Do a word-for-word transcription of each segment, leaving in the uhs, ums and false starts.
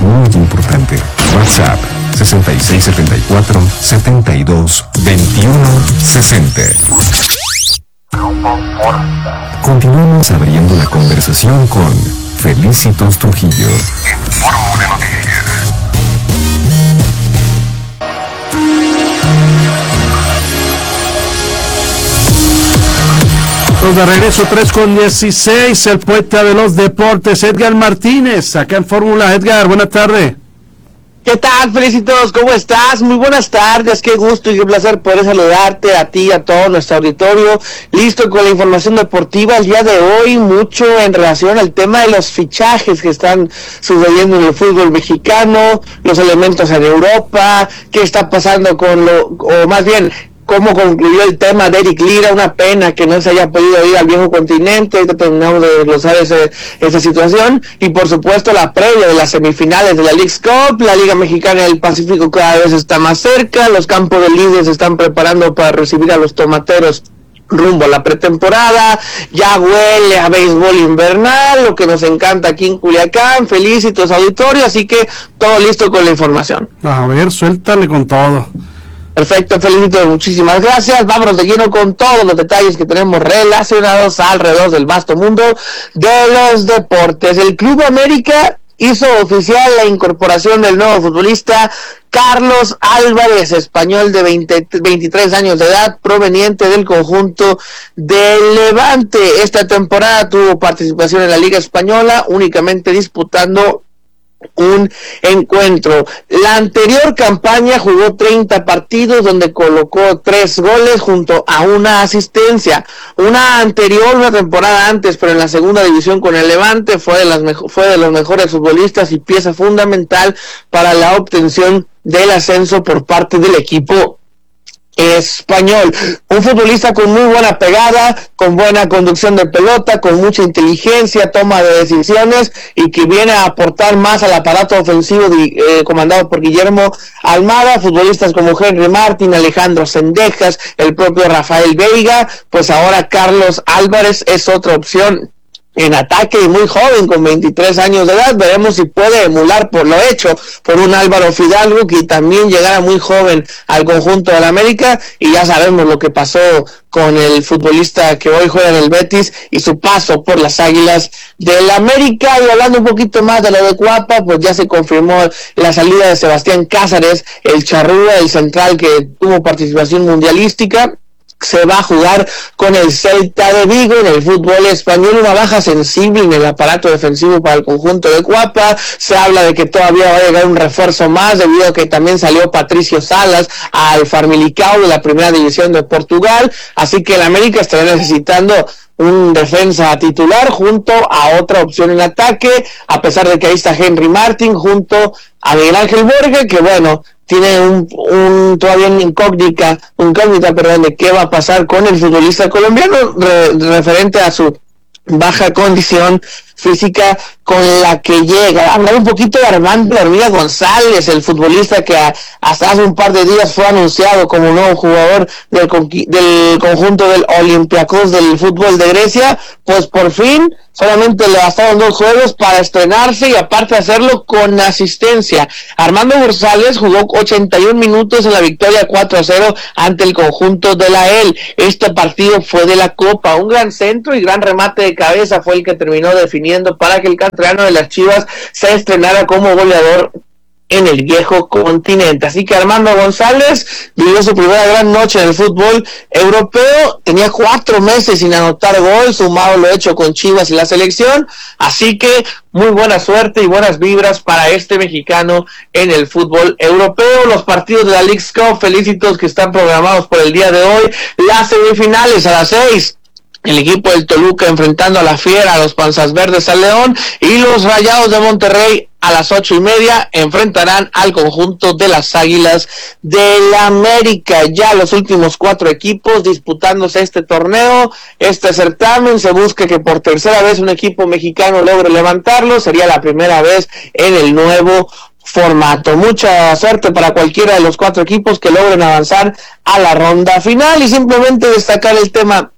muy importante. WhatsApp sesenta y seis setenta y cuatro setenta y dos veintiuno sesenta. Continuamos abriendo la conversación con Felicitos Trujillo. Informo de noticias. De regreso, tres con dieciséis, el poeta de los deportes, Edgar Martínez, acá en Fórmula. Edgar, buenas tardes. ¿Qué tal, Felicitos? ¿Cómo estás? Muy buenas tardes, qué gusto y qué placer poder saludarte a ti, a todo nuestro auditorio, listo con la información deportiva el día de hoy, mucho en relación al tema de los fichajes que están sucediendo en el fútbol mexicano, los elementos en Europa, qué está pasando con lo, o más bien, cómo concluyó el tema de Eric Lira, una pena que no se haya podido ir al viejo continente, ahorita terminamos de desglosar ese, esa situación, y por supuesto la previa de las semifinales de la Leagues Cup, la Liga Mexicana del Pacífico cada vez está más cerca, los campos de líderes se están preparando para recibir a los tomateros rumbo a la pretemporada, ya huele a béisbol invernal, lo que nos encanta aquí en Culiacán, Felicitos auditorio, así que todo listo con la información. A ver, suéltale con todo. Perfecto, Felicitos, muchísimas gracias. Vámonos de lleno con todos los detalles que tenemos relacionados alrededor del vasto mundo de los deportes. El Club América hizo oficial la incorporación del nuevo futbolista Carlos Álvarez, español de veinte, veintitrés años de edad, proveniente del conjunto del Levante. Esta temporada tuvo participación en la Liga Española, únicamente disputando un encuentro. La anterior campaña jugó treinta partidos donde colocó tres goles junto a una asistencia. Una anterior, una temporada antes, pero en la segunda división con el Levante, fue de las mejo- fue de los mejores futbolistas y pieza fundamental para la obtención del ascenso por parte del equipo español. Un futbolista con muy buena pegada, con buena conducción de pelota, con mucha inteligencia, toma de decisiones y que viene a aportar más al aparato ofensivo de, eh, comandado por Guillermo Almada. Futbolistas como Henry Martin, Alejandro Zendejas, el propio Rafael Veiga, pues ahora Carlos Álvarez es otra opción en ataque y muy joven, con veintitrés años de edad. Veremos si puede emular por lo hecho por un Álvaro Fidalgo, que también llegara muy joven al conjunto de la América, y ya sabemos lo que pasó con el futbolista que hoy juega en el Betis y su paso por las Águilas del América. Y hablando un poquito más de lo de Cuapa, pues ya se confirmó la salida de Sebastián Cázares, el charrúa, el central que tuvo participación mundialística. Se va a jugar con el Celta de Vigo en el fútbol español, una baja sensible en el aparato defensivo para el conjunto de Cuapa. Se habla de que todavía va a llegar un refuerzo más, debido a que también salió Patricio Salas al Famalicão de la primera división de Portugal, así que el América estará necesitando un defensa titular junto a otra opción en ataque, a pesar de que ahí está Henry Martin junto a Miguel Ángel Borja, que bueno, tiene un, un todavía una incógnita, incógnita, perdón, de qué va a pasar con el futbolista colombiano re, referente a su baja condición física con la que llega. Hablar un poquito de Armando Hermida González, el futbolista que a, hasta hace un par de días fue anunciado como nuevo jugador del, del conjunto del Olympiacos del fútbol de Grecia. Pues por fin solamente le bastaron dos juegos para estrenarse y aparte hacerlo con asistencia. Armando González jugó ochenta y un minutos en la victoria cuatro a cero ante el conjunto de la E L. Este partido fue de la Copa, un gran centro y gran remate de cabeza fue el que terminó definiendo para que el canterano de las Chivas se estrenara como goleador en el viejo continente. Así que Armando González vivió su primera gran noche en el fútbol europeo, tenía cuatro meses sin anotar gol, sumado lo hecho con Chivas y la selección, así que muy buena suerte y buenas vibras para este mexicano en el fútbol europeo. Los partidos de la Leagues Cup, Felicitos, que están programados por el día de hoy, las semifinales a las seis. El equipo del Toluca enfrentando a la Fiera, a los Panzas Verdes al León, y los Rayados de Monterrey a las ocho y media enfrentarán al conjunto de las Águilas del América. Ya los últimos cuatro equipos disputándose este torneo, este certamen. Se busca que por tercera vez un equipo mexicano logre levantarlo. Sería la primera vez en el nuevo formato. Mucha suerte para cualquiera de los cuatro equipos que logren avanzar a la ronda final, y simplemente destacar el tema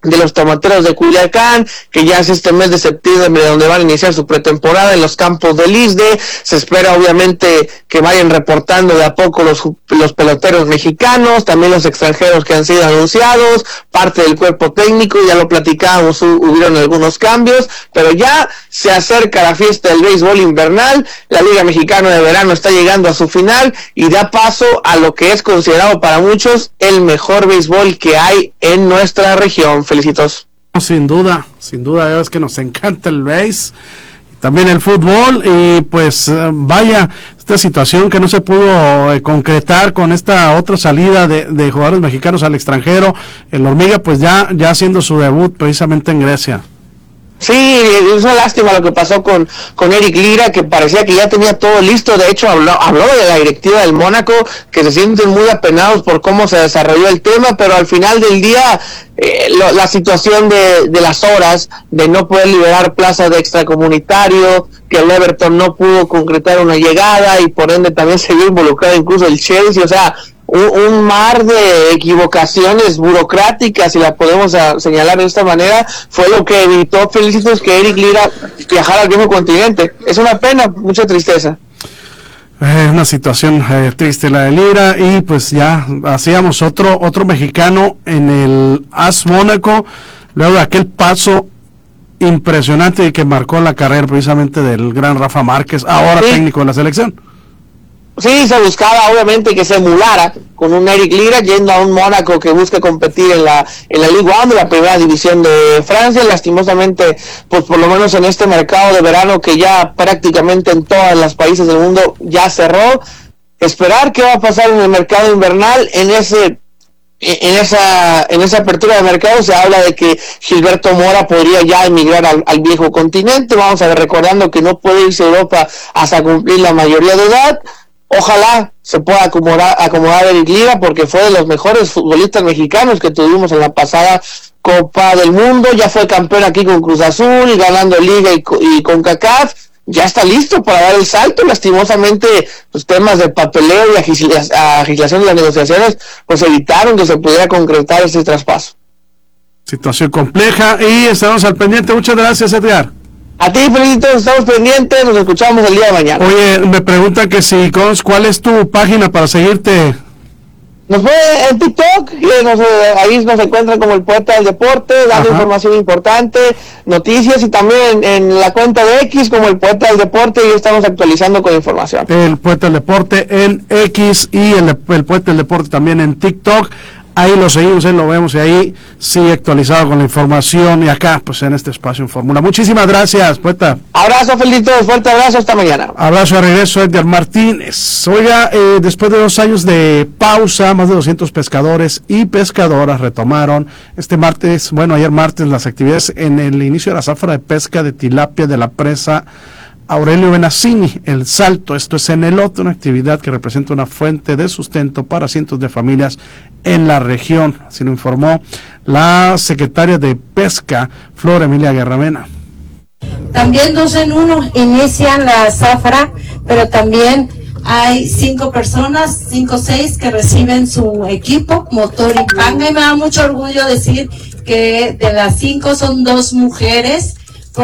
de los Tomateros de Culiacán, que ya es este mes de septiembre donde van a iniciar su pretemporada en los campos del I S D E. Se espera obviamente que vayan reportando de a poco los, los peloteros mexicanos, también los extranjeros que han sido anunciados, parte del cuerpo técnico, ya lo platicábamos, hubieron algunos cambios, pero ya se acerca la fiesta del béisbol invernal, la Liga Mexicana de Verano está llegando a su final y da paso a lo que es considerado para muchos el mejor béisbol que hay en nuestra región. Felicitos. Sin duda, sin duda, es que nos encanta el béis, también el fútbol, y pues vaya, esta situación que no se pudo eh, concretar con esta otra salida de, de jugadores mexicanos al extranjero, el Hormiga pues ya, ya haciendo su debut precisamente en Grecia. Sí, es una lástima lo que pasó con, con Eric Lira, que parecía que ya tenía todo listo. De hecho habló, habló de la directiva del Mónaco, que se sienten muy apenados por cómo se desarrolló el tema, pero al final del día eh, lo, la situación de, de las horas, de no poder liberar plazas de extracomunitario, que el Everton no pudo concretar una llegada y por ende también se vio involucrado incluso el Chelsea, o sea, Un, un mar de equivocaciones burocráticas, si la podemos a, señalar de esta manera, fue lo que evitó, Felicitos, que Eric Lira viajara al viejo continente. Es una pena, mucha tristeza. Eh, una situación eh, triste la de Lira, y pues ya hacíamos otro otro mexicano en el A S Mónaco, luego de aquel paso impresionante que marcó la carrera precisamente del gran Rafa Márquez, ahora sí, técnico de la selección. Sí, se buscaba obviamente que se emulara con un Eric Lira yendo a un Mónaco que busca competir en la en la Ligue uno, de la primera división de Francia. Lastimosamente, pues por lo menos en este mercado de verano que ya prácticamente en todos los países del mundo ya cerró. Esperar qué va a pasar en el mercado invernal. En ese en esa en esa apertura de mercado se habla de que Gilberto Mora podría ya emigrar al, al viejo continente. Vamos a ver, recordando que no puede irse a Europa hasta cumplir la mayoría de edad. Ojalá se pueda acomodar, acomodar Eric Lira, porque fue de los mejores futbolistas mexicanos que tuvimos en la pasada Copa del Mundo. Ya fue campeón aquí con Cruz Azul, ganando Liga y, y CONCACAF. Ya está listo para dar el salto. Lastimosamente, los temas de papeleo y agilización de las negociaciones pues evitaron que se pudiera concretar ese traspaso. Situación compleja y estamos al pendiente. Muchas gracias, Edgar. A ti, Felito, estamos pendientes, nos escuchamos el día de mañana. Oye, me preguntan que si, ¿cuál es tu página para seguirte? Nos fue en TikTok, y nos, ahí nos encuentran como el Poeta del Deporte, dando Ajá. información importante, noticias, y también en, en la cuenta de X como el Poeta del Deporte, y estamos actualizando con información. El Poeta del Deporte en X y el, el Poeta del Deporte también en TikTok. Ahí lo seguimos, ahí lo vemos, y ahí sigue actualizado con la información, y acá, pues en este espacio en Fórmula. Muchísimas gracias, Poeta. Abrazo, Felitos, fuerte abrazo, hasta mañana. Abrazo de regreso, Edgar Martínez. Oiga, eh, después de dos años de pausa, más de doscientos pescadores y pescadoras retomaron este martes, bueno, ayer martes, las actividades en el inicio de la zafra de pesca de tilapia de la presa Aurelio Benazzini, El Salto. Esto es en elote, una actividad que representa una fuente de sustento para cientos de familias en la región, así lo informó la secretaria de Pesca, Flor Emilia Guerramena. También dos en uno inician la zafra, pero también hay cinco personas, cinco o seis que reciben su equipo, motor y panga, y me da mucho orgullo decir que de las cinco son dos mujeres,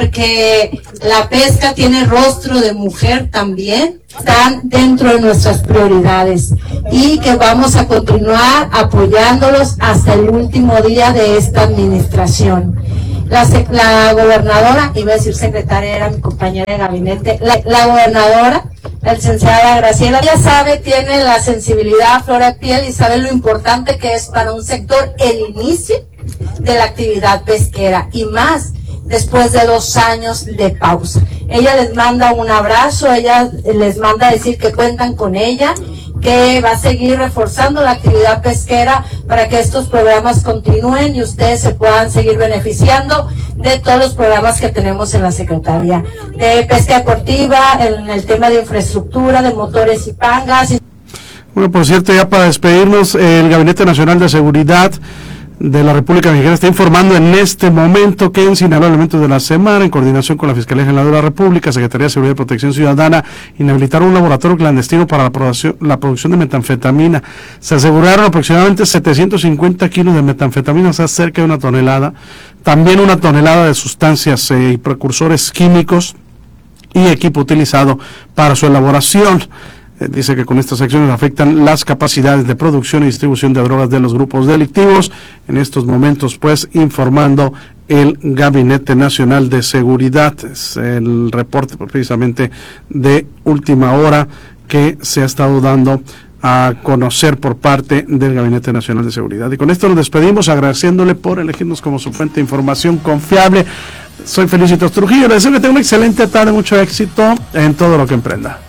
porque la pesca tiene rostro de mujer también, están dentro de nuestras prioridades y que vamos a continuar apoyándolos hasta el último día de esta administración. La, la gobernadora, iba a decir secretaria, era mi compañera de gabinete, la, la gobernadora, la licenciada Graciela, ya sabe, tiene la sensibilidad, flor de piel, y sabe lo importante que es para un sector el inicio de la actividad pesquera, y más después de dos años de pausa. Ella les manda un abrazo, ella les manda decir que cuentan con ella, que va a seguir reforzando la actividad pesquera para que estos programas continúen y ustedes se puedan seguir beneficiando de todos los programas que tenemos en la Secretaría de Pesca Deportiva, en el tema de infraestructura, de motores y pangas. Bueno, por cierto, ya para despedirnos, el Gabinete Nacional de Seguridad de la República Mexicana está informando en este momento que en Sinaloa, elementos de la Semar, en coordinación con la Fiscalía General de la República, Secretaría de Seguridad y Protección Ciudadana, inhabilitaron un laboratorio clandestino para la producción, la producción de metanfetamina. Se aseguraron aproximadamente setecientos cincuenta kilos de metanfetamina, o sea, cerca de una tonelada. También una tonelada de sustancias eh, y precursores químicos y equipo utilizado para su elaboración. Dice que con estas acciones afectan las capacidades de producción y distribución de drogas de los grupos delictivos. En estos momentos, pues, informando el Gabinete Nacional de Seguridad. Es el reporte precisamente de última hora que se ha estado dando a conocer por parte del Gabinete Nacional de Seguridad. Y con esto nos despedimos agradeciéndole por elegirnos como su fuente de información confiable. Soy Felicito Trujillo, les deseo que tenga una excelente tarde, mucho éxito en todo lo que emprenda.